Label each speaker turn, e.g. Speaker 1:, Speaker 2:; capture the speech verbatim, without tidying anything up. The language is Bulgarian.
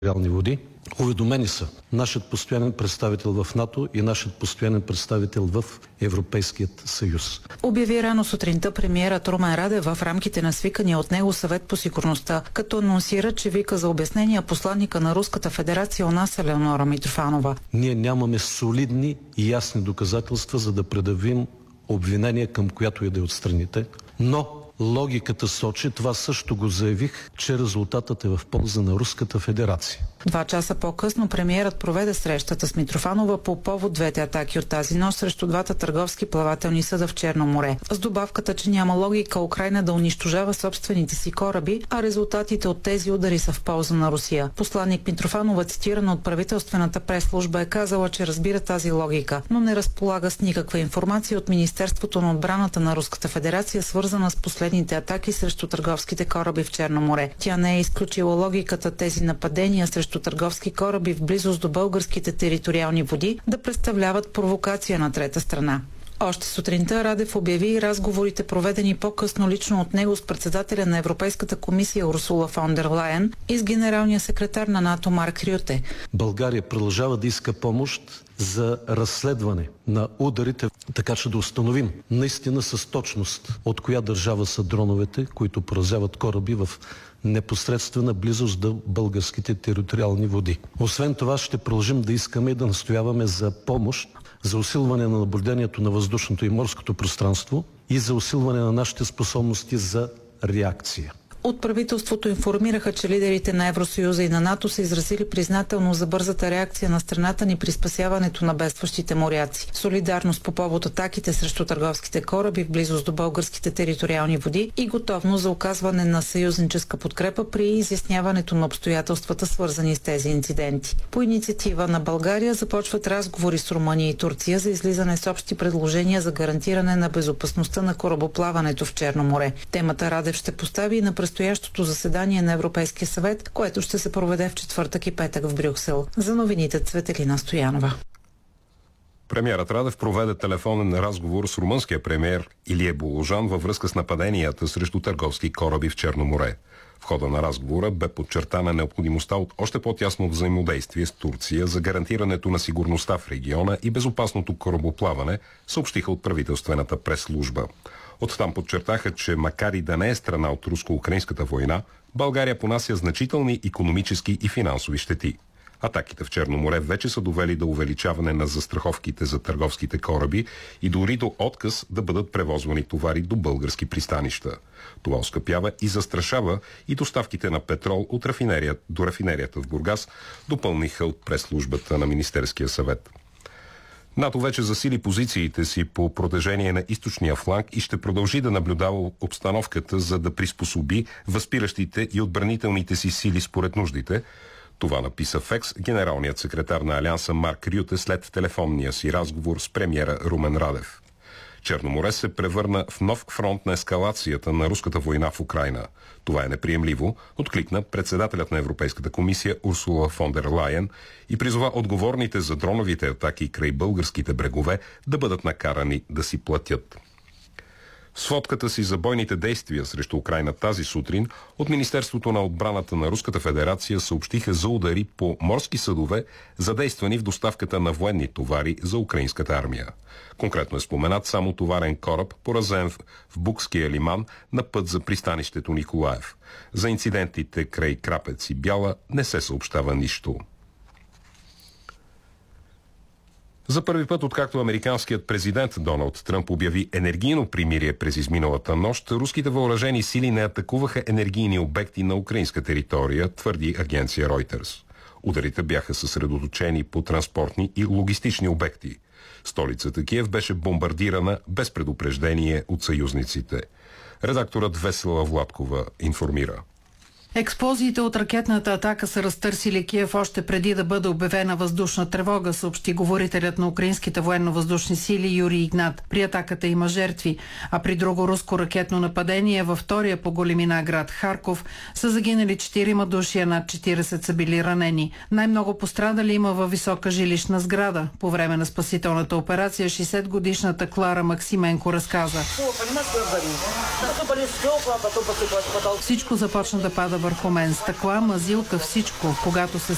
Speaker 1: териториални води. Уведомени са нашият постоянен представител в НАТО и нашият постоянен представител в Европейският съюз.
Speaker 2: Обяви рано сутринта премиерът Румен Радев в рамките на свикания от него съвет по сигурността, като анонсира, че вика за обяснения посланника на Руската федерация у нас Елеонора Митрофанова.
Speaker 1: Ние нямаме солидни и ясни доказателства, за да предявим обвинение към която и да е от страните, но логиката сочи, това също го заявих, че резултатът е в полза на Руската федерация.
Speaker 2: Два часа по-късно премиерът проведе срещата с Митрофанова по повод двете атаки от тази нощ срещу двата търговски плавателни съда в Черно море. С добавката, че няма логика Украйна да унищожава собствените си кораби, а резултатите от тези удари са в полза на Русия. Посланник Митрофанова, цитирана от правителствената прес-служба, е казала, че разбира тази логика, но не разполага с никаква информация от Министерството на отбраната на Руската федерация, свързана с последните атаки срещу търговските кораби в Черно море. Тя не е изключила логиката тези нападения срещу търговски кораби в близост до българските териториални води да представляват провокация на трета страна. Още сутринта Радев обяви и разговорите, проведени по-късно лично от него с председателя на Европейската комисия Урсула фон дер Лайен и с генералния секретар на НАТО Марк Рюте.
Speaker 1: България продължава да иска помощ за разследване на ударите, така че да установим наистина с точност от коя държава са дроновете, които поразяват кораби в непосредствена близост до българските териториални води. Освен това ще продължим да искаме и да настояваме за помощ за усилване на наблюдението на въздушното и морското пространство и за усилване на нашите способности за реакция.
Speaker 2: От правителството информираха, че лидерите на Евросъюза и на НАТО са изразили признателност за бързата реакция на страната ни при спасяването на бедстващите моряци. Солидарност по повод атаките срещу търговските кораби в близост до българските териториални води и готовност за оказване на съюзническа подкрепа при изясняването на обстоятелствата, свързани с тези инциденти. По инициатива на България започват разговори с Румъния и Турция за излизане с общи предложения за гарантиране на безопасността на корабоплаването в Черно море. Темата Радев ще постави на предстоящото заседание на Европейския съвет, което ще се проведе в четвъртък и петък в Брюксел. За новините Цветелина Стоянова.
Speaker 3: Премиерът Радев проведе телефонен разговор с румънския премиер Илие Боложан във връзка с нападенията срещу търговски кораби в Черно море. В хода на разговора бе подчертана необходимостта от още по-тясно взаимодействие с Турция за гарантирането на сигурността в региона и безопасното корабоплаване, съобщиха от правителствената прес-служба. Оттам подчертаха, че макар и да не е страна от руско-украинската война, България понася значителни икономически и финансови щети. Атаките в Черно море вече са довели до увеличаване на застраховките за търговските кораби и дори до отказ да бъдат превозвани товари до български пристанища. Това оскъпява и застрашава и доставките на петрол от рафинерията до рафинерията в Бургас, допълниха от прес-службата на Министерския съвет. НАТО вече засили позициите си по протежение на източния фланг и ще продължи да наблюдава обстановката, за да приспособи възпиращите и отбранителните си сили според нуждите. Това написа в Екс генералният секретар на Алианса Марк Рюте след телефонния си разговор с премиера Румен Радев. Черно море се превърна в нов фронт на ескалацията на руската война в Украйна. Това е неприемливо, откликна председателят на Европейската комисия Урсула фон дер Лайен и призова отговорните за дроновите атаки край българските брегове да бъдат накарани да си платят. В сводката си за бойните действия срещу Украйна тази сутрин от Министерството на отбраната на Руската федерация съобщиха за удари по морски съдове, задействани в доставката на военни товари за украинската армия. Конкретно е споменат само товарен кораб, поразен в Букския лиман на път за пристанището Николаев. За инцидентите край Крапец и Бяла не се съобщава нищо. За първи път, откакто американският президент Доналд Тръмп обяви енергийно примирие през изминалата нощ, руските въоръжени сили не атакуваха енергийни обекти на украинска територия, твърди агенция Reuters. Ударите бяха съсредоточени по транспортни и логистични обекти. Столицата Киев беше бомбардирана без предупреждение от съюзниците. Редакторът Весела Владкова информира.
Speaker 4: Експлозиите от ракетната атака са разтърсили Киев още преди да бъде обявена въздушна тревога, съобщи говорителят на украинските военно-въздушни сили Юрий Игнат. При атаката има жертви, а при друго руско ракетно нападение във втория по големина град Харков са загинали четирима души, а над четиридесет са били ранени. Най-много пострадали има във висока жилищна сграда. По време на спасителната операция шестдесетгодишната Клара Максименко разказа. Всичко започна да пада върху мен. Стъкла, мазилка, всичко. Когато се